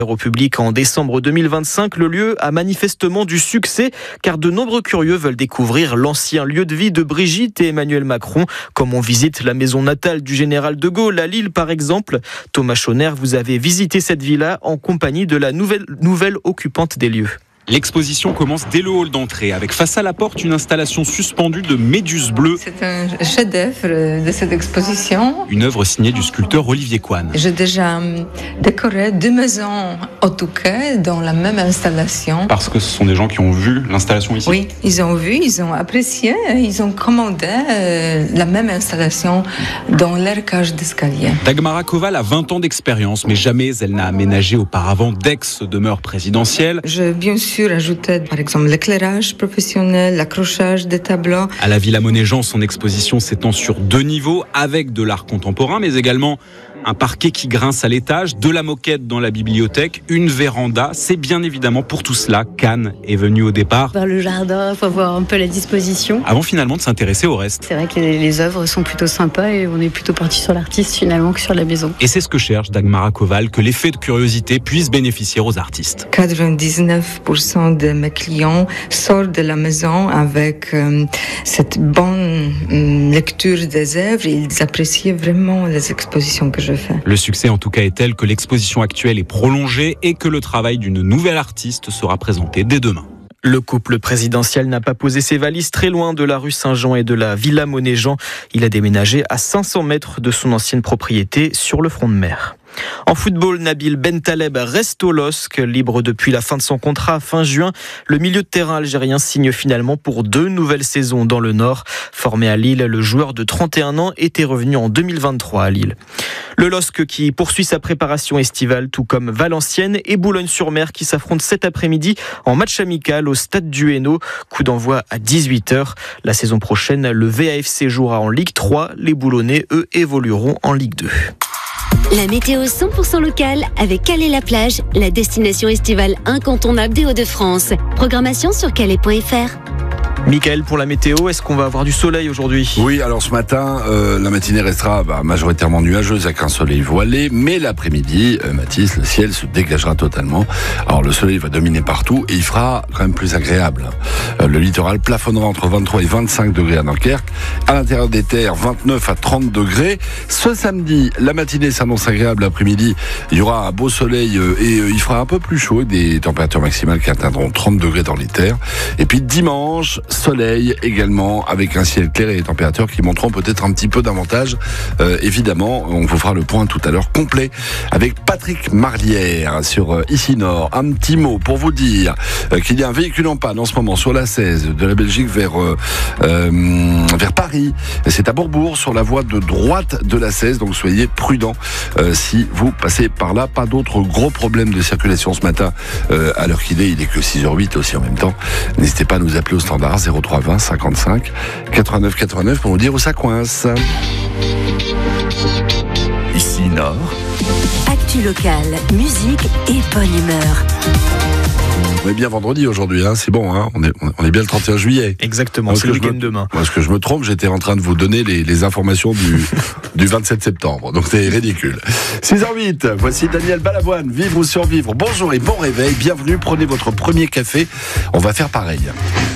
Au public en décembre 2025, le lieu a manifestement du succès car de nombreux curieux veulent découvrir l'ancien lieu de vie de Brigitte et Emmanuel Macron, comme on visite la maison natale du général de Gaulle à Lille par exemple. Thomas Chauner, vous avez visité cette villa en compagnie de la nouvelle occupante des lieux. L'exposition commence dès le hall d'entrée, avec face à la porte une installation suspendue de méduses bleues. C'est un chef-d'œuvre de cette exposition. Une œuvre signée du sculpteur Olivier Coine. J'ai déjà décoré 2 maisons au Touquet dans la même installation. Parce que ce sont des gens qui ont vu l'installation ici. Oui, ils ont vu, ils ont apprécié, ils ont commandé la même installation dans leur cage d'escalier. Dagmara Koval a 20 ans d'expérience, mais jamais elle n'a aménagé auparavant d'ex-demeure présidentielle. J'ai bien sûr ajouté par exemple l'éclairage professionnel, l'accrochage des tableaux. À la Villa Monet-Jean, son exposition s'étend sur 2 niveaux avec de l'art contemporain, mais également un parquet qui grince à l'étage, de la moquette dans la bibliothèque, une véranda. C'est bien évidemment pour tout cela qu'Anne est venue au départ. Vers le jardin, il faut voir un peu la disposition. Avant finalement de s'intéresser au reste. C'est vrai que les œuvres sont plutôt sympas et on est plutôt parti sur l'artiste finalement que sur la maison. Et c'est ce que cherche Dagmara Koval, que l'effet de curiosité puisse bénéficier aux artistes. 99% de mes clients sortent de la maison avec cette bonne lecture des œuvres et ils apprécient vraiment les expositions que je fais. Le succès en tout cas est tel que l'exposition actuelle est prolongée et que le travail d'une nouvelle artiste sera présenté dès demain. Le couple présidentiel n'a pas posé ses valises très loin de la rue Saint-Jean et de la Villa Monet-Jean. Il a déménagé à 500 mètres de son ancienne propriété sur le front de mer. En football, Nabil Bentaleb reste au LOSC, libre depuis la fin de son contrat fin juin. Le milieu de terrain algérien signe finalement pour 2 nouvelles saisons dans le Nord. Formé à Lille, le joueur de 31 ans était revenu en 2023 à Lille. Le LOSC qui poursuit sa préparation estivale, tout comme Valenciennes et Boulogne-sur-Mer qui s'affrontent cet après-midi en match amical au stade du Hainaut. Coup d'envoi à 18h. La saison prochaine, le VAFC jouera en Ligue 3. Les Boulonnais, eux, évolueront en Ligue 2. La météo 100% locale avec Calais-la-Plage, la destination estivale incontournable des Hauts-de-France. Programmation sur calais.fr. Michael, pour la météo, est-ce qu'on va avoir du soleil aujourd'hui ? Oui, alors ce matin, la matinée restera majoritairement nuageuse avec un soleil voilé, mais l'après-midi, Mathis, le ciel se dégagera totalement. Alors le soleil va dominer partout et il fera quand même plus agréable. Le littoral plafonnera entre 23 et 25 degrés à Dunkerque. À l'intérieur des terres, 29 à 30 degrés. Ce samedi, la matinée s'annonce agréable. L'après-midi, il y aura un beau soleil et il fera un peu plus chaud, des températures maximales qui atteindront 30 degrés dans les terres. Et puis dimanche, soleil également, avec un ciel clair et des températures qui monteront peut-être un petit peu davantage. Évidemment, on vous fera le point tout à l'heure complet avec Patrick Marlière sur Ici Nord. Un petit mot pour vous dire qu'il y a un véhicule en panne en ce moment sur la 16 de la Belgique vers Paris. C'est à Bourbourg sur la voie de droite de la 16, donc soyez prudents si vous passez par là. Pas d'autres gros problèmes de circulation ce matin à l'heure qu'il est. Il est que 6h08 aussi en même temps. N'hésitez pas à nous appeler au standard 03 20 55 89 89 pour nous dire où ça coince. Ici Nord. Actu locale, musique et bonne humeur. On est bien vendredi aujourd'hui, hein, c'est bon, hein, on est bien le 31 juillet. Exactement, c'est le week-end demain. Parce que je me trompe, j'étais en train de vous donner les informations du 27 septembre, donc c'est ridicule. 6h08, voici Daniel Balavoine, Vivre ou survivre. Bonjour et bon réveil, bienvenue, prenez votre premier café, on va faire pareil.